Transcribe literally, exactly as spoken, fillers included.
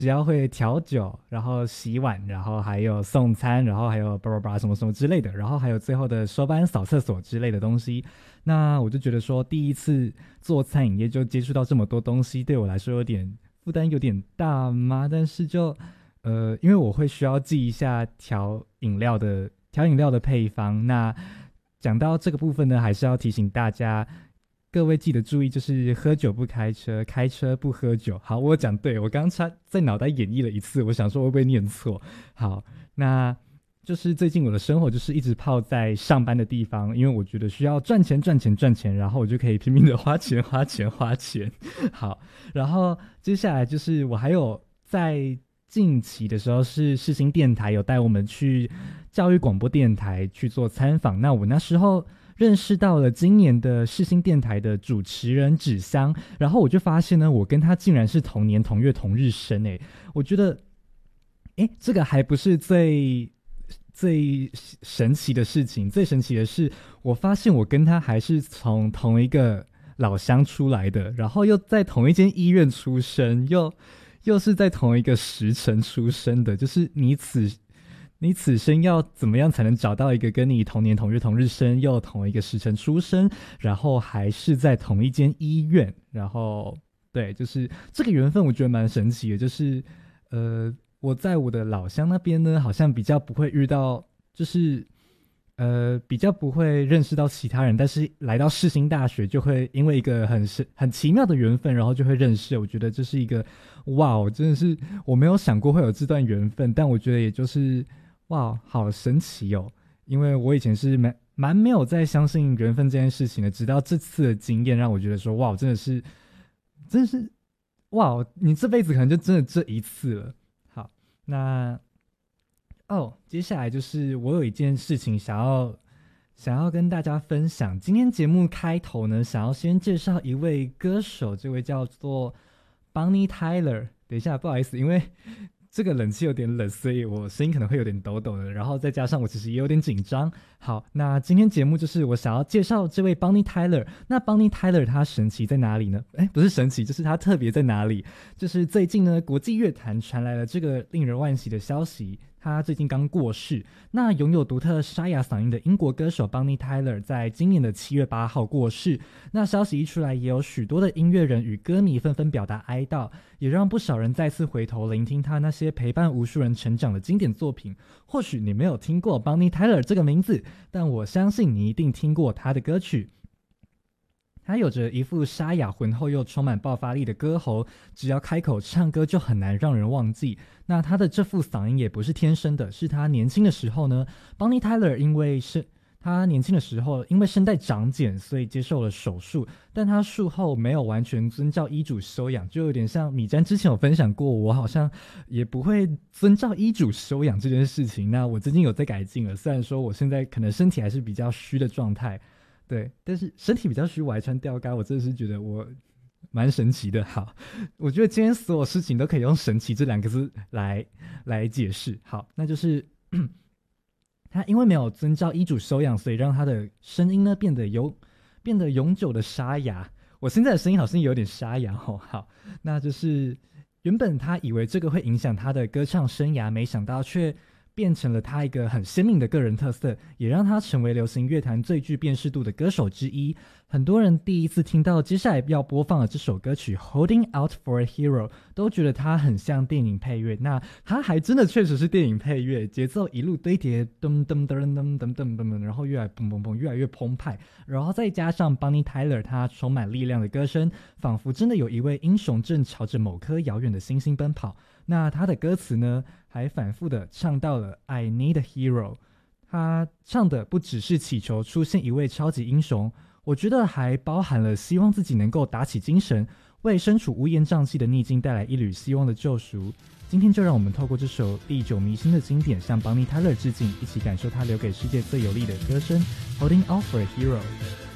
只要会调酒，然后洗碗，然后还有送餐，然后还有叭叭叭什么什么之类的，然后还有最后的收班、扫厕所之类的东西。那我就觉得说，第一次做餐饮业就接触到这么多东西，对我来说有点负担有点大嘛。但是就呃，因为我会需要记一下调饮料的调饮料的配方。那讲到这个部分呢，还是要提醒大家。各位记得注意，就是喝酒不开车，开车不喝酒。好，我讲对，我刚才在脑袋演绎了一次，我想说会不会念错。好，那就是最近我的生活就是一直泡在上班的地方，因为我觉得需要赚钱赚钱赚钱，然后我就可以拼命的花钱花钱花钱。好，然后接下来就是我还有在近期的时候是世新电台有带我们去教育广播电台去做参访，那我那时候认识到了今年的世新电台的主持人芷香，然后我就发现呢，我跟他竟然是同年同月同日生。诶，我觉得诶这个还不是最最神奇的事情，最神奇的是我发现我跟他还是从同一个老乡出来的，然后又在同一间医院出生，又又是在同一个时辰出生的，就是你此你此生要怎么样才能找到一个跟你同年同月同日生又同一个时辰出生，然后还是在同一间医院，然后对，就是这个缘分我觉得蛮神奇的。就是呃我在我的老乡那边呢好像比较不会遇到，就是呃比较不会认识到其他人，但是来到世新大学就会因为一个很很奇妙的缘分，然后就会认识。我觉得这是一个哇，真的是我没有想过会有这段缘分，但我觉得也就是哇，好神奇哦！因为我以前是蛮蛮没有在相信缘分这件事情的，直到这次的经验让我觉得说，哇，真的是，真的是，哇，你这辈子可能就真的这一次了。好，那哦，接下来就是我有一件事情想要想要跟大家分享。今天节目开头呢，想要先介绍一位歌手，这位叫做 Bonnie Tyler。等一下，不好意思，因为这个冷气有点冷，所以我声音可能会有点抖抖的，然后再加上我其实也有点紧张。好，那今天节目就是我想要介绍这位 Bonnie Tyler。那 Bonnie Tyler 他神奇在哪里呢？哎，不是神奇，就是他特别在哪里？就是最近呢，国际乐坛传来了这个令人惋惜的消息。他最近刚过世。那拥有独特沙哑嗓音的英国歌手 Bonnie Tyler 在今年的七月八号过世。那消息一出来，也有许多的音乐人与歌迷纷纷表达哀悼，也让不少人再次回头聆听他那些陪伴无数人成长的经典作品。或许你没有听过 Bonnie Tyler 这个名字，但我相信你一定听过他的歌曲。他有着一副沙哑浑厚又充满爆发力的歌喉，只要开口唱歌就很难让人忘记。那他的这副嗓音也不是天生的，是他年轻的时候呢 Bonnie Tyler 因为是他年轻的时候因为声带长茧，所以接受了手术，但他术后没有完全遵照医嘱休养，就有点像米詹之前有分享过，我好像也不会遵照医嘱休养这件事情。那我最近有在改进了，虽然说我现在可能身体还是比较虚的状态，对，但是身体比较虚，我还穿吊嘎，我真的是觉得我蛮神奇的。好，我觉得今天所有事情都可以用神奇这两个字来来解释。好，那就是他因为没有遵照医嘱休养，所以让他的声音呢变得有变得永久的沙哑。我现在的声音好像有点沙哑哦。好，那就是原本他以为这个会影响他的歌唱生涯，没想到却变成了他一个很鲜明的个人特色，也让他成为流行乐坛最具辨识度的歌手之一。很多人第一次听到接下来要播放的这首歌曲 Holding Out for a Hero 都觉得它很像电影配乐，那它还真的确实是电影配乐，节奏一路堆叠，噔噔噔噔噔噔噔，然后越来砰砰砰越来越澎湃，然后再加上 Bonnie Tyler 他充满力量的歌声，仿佛真的有一位英雄正朝着某颗遥远的星星奔跑。那他的歌词呢还反复的唱到了 I need a hero， 他唱的不只是祈求出现一位超级英雄，我觉得还包含了希望自己能够打起精神，为身处乌烟瘴气的逆境带来一缕希望的救赎。今天就让我们透过这首历久弥新的经典向邦尼泰勒致敬，一起感受他留给世界最有力的歌声 Holding Out for a Hero。